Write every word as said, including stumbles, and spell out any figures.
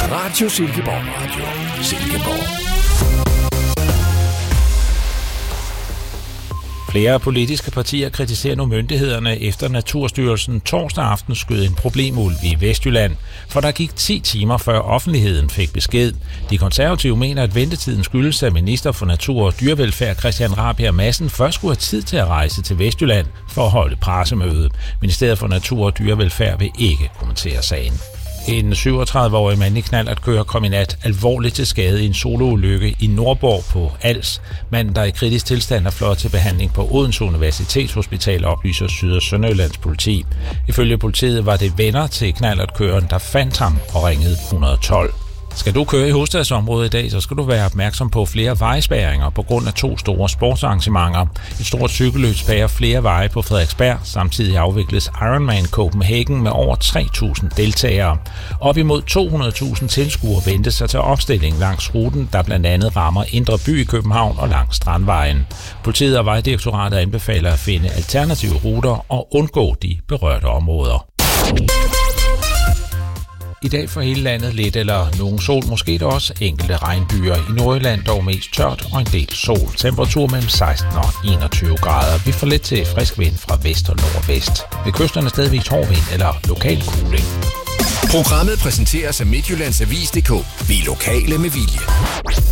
Radio Silkeborg Radio. Silkeborg. Flere politiske partier kritiserer nu myndighederne efter Naturstyrelsen torsdag aften skød en problemulv i Vestjylland, for der gik ti timer før offentligheden fik besked. De konservative mener, at ventetiden skyldes, at minister for Natur og Dyrevelfærd Christian Rabjerg Madsen først skulle have tid til at rejse til Vestjylland for at holde pressemøde. Ministeriet for Natur og Dyrevelfærd vil ikke kommentere sagen. En syvogtredive-årig mand i knallertkører kom i nat alvorligt til skade i en soloulykke i Nordborg på Als. Manden, der i kritisk tilstand er fløjet til behandling på Odense Universitetshospital, oplyser Syd- og Sønderjyllands politi. Ifølge politiet var det venner til knallertkøreren, der fandt ham og ringede et et to. Skal du køre i hovedstadsområdet i dag, så skal du være opmærksom på flere vejspærringer på grund af to store sportsarrangementer. Et stort cykelløb spærrer flere veje på Frederiksberg. Samtidig afvikles Ironman Copenhagen med over tre tusind deltagere. Op imod to hundrede tusind tilskuere venter sig til opstilling langs ruten, der blandt andet rammer Indre By i København og langs Strandvejen. Politiet og Vejdirektoratet anbefaler at finde alternative ruter og undgå de berørte områder. I dag for hele landet lidt eller nogen sol, måske der også enkelte regnbyer. I Nordjylland dog mest tørt og en del sol. Temperatur mellem seksten og enogtyve grader. Vi får lidt til frisk vind fra vest og nordvest. Ved kysterne stadigvæk hård vind eller lokal kuling. Programmet præsenteres af Midtjyllands Avis punktum d k. Vi er lokale med vilje.